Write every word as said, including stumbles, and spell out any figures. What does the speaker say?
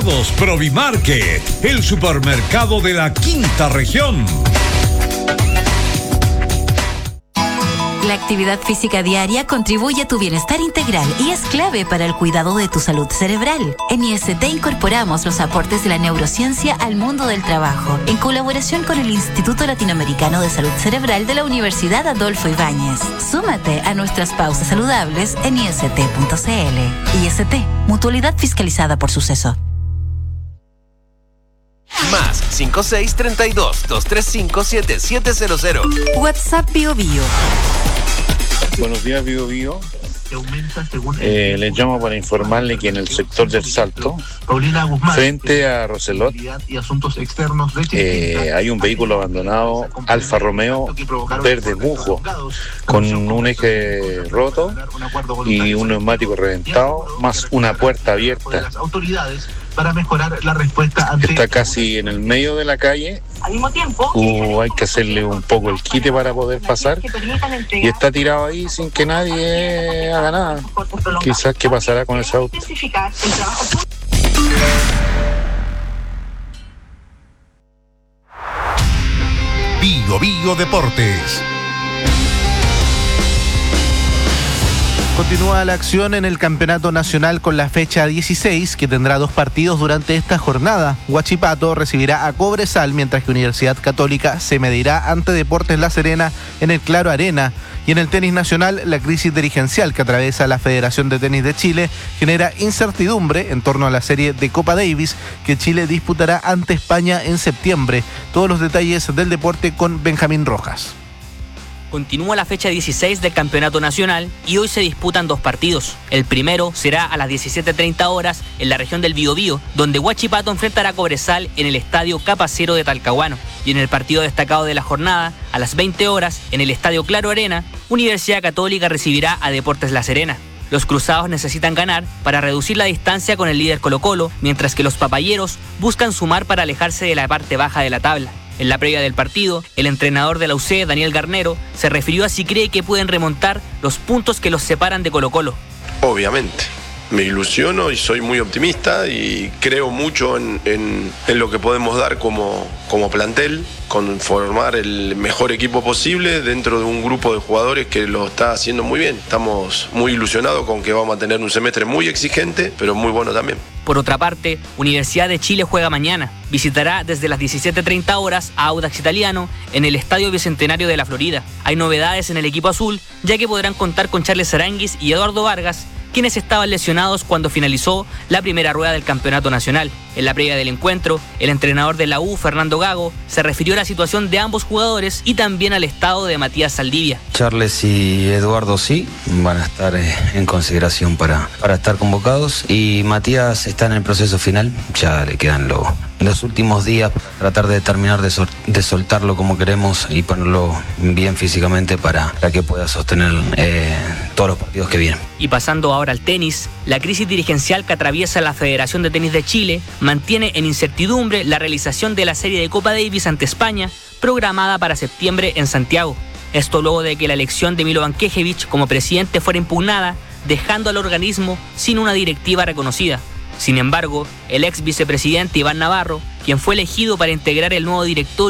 Provimarket, el supermercado de la quinta región. La actividad física diaria contribuye a tu bienestar integral y es clave para el cuidado de tu salud cerebral. En I S T incorporamos los aportes de la neurociencia al mundo del trabajo, en colaboración con el Instituto Latinoamericano de Salud Cerebral de la Universidad Adolfo Ibáñez. Súmate a nuestras pausas saludables en I S T punto C L. I S T, mutualidad fiscalizada por Suceso. Más cinco seis tres dos, dos tres cinco, siete siete cero cero. WhatsApp Bio Bio. Buenos días, Bio Bio. Eh, les llamo para informarle que en el sector del Salto, frente a Roselot, eh, hay un vehículo abandonado, Alfa Romeo verde musgo, con un eje roto y un neumático reventado, más una puerta abierta. Para mejorar la respuesta ante... Está casi en el medio de la calle. Al mismo tiempo, uh, hay que hacerle un poco el quite para poder pasar y está tirado ahí sin que nadie haga nada. Quizás qué pasará con ese auto. Bio Bio Deportes. Continúa la acción en el Campeonato Nacional con la fecha dieciséis, que tendrá dos partidos durante esta jornada. Huachipato recibirá a Cobresal, mientras que Universidad Católica se medirá ante Deportes La Serena en el Claro Arena. Y en el tenis nacional, la crisis dirigencial que atraviesa la Federación de Tenis de Chile genera incertidumbre en torno a la serie de Copa Davis que Chile disputará ante España en septiembre. Todos los detalles del deporte con Benjamín Rojas. Continúa la fecha dieciséis del Campeonato Nacional y hoy se disputan dos partidos. El primero será a las diecisiete treinta horas en la región del Biobío, donde Huachipato enfrentará a Cobresal en el Estadio Capacero de Talcahuano. Y en el partido destacado de la jornada, a las veinte horas, en el Estadio Claro Arena, Universidad Católica recibirá a Deportes La Serena. Los cruzados necesitan ganar para reducir la distancia con el líder Colo-Colo, mientras que los papayeros buscan sumar para alejarse de la parte baja de la tabla. En la previa del partido, el entrenador de la U C, Daniel Garnero, se refirió a si cree que pueden remontar los puntos que los separan de Colo-Colo. Obviamente, me ilusiono y soy muy optimista y creo mucho en, en, en lo que podemos dar como, como plantel, con formar el mejor equipo posible dentro de un grupo de jugadores que lo está haciendo muy bien. Estamos muy ilusionados con que vamos a tener un semestre muy exigente, pero muy bueno también. Por otra parte, Universidad de Chile juega mañana. Visitará desde las diecisiete treinta horas a Audax Italiano en el Estadio Bicentenario de la Florida. Hay novedades en el equipo azul, ya que podrán contar con Charles Aranguis y Eduardo Vargas, quienes estaban lesionados cuando finalizó la primera rueda del Campeonato Nacional. En la previa del encuentro, el entrenador de la U, Fernando Gago, se refirió a la situación de ambos jugadores y también al estado de Matías Saldivia. Charles y Eduardo sí, van a estar eh, en consideración para, para estar convocados, y Matías está en el proceso final, ya le quedan lo, los últimos días para tratar de terminar de, sol, de soltarlo como queremos y ponerlo bien físicamente para, para que pueda sostener eh, todos los partidos que vienen. Y pasando ahora al tenis, la crisis dirigencial que atraviesa la Federación de Tenis de Chile mantiene en incertidumbre la realización de la serie de Copa Davis ante España, programada para septiembre en Santiago. Esto luego de que la elección de Milovan Knežević como presidente fuera impugnada, dejando al organismo sin una directiva reconocida. Sin embargo, el ex vicepresidente Iván Navarro, quien fue elegido para integrar el nuevo directorio,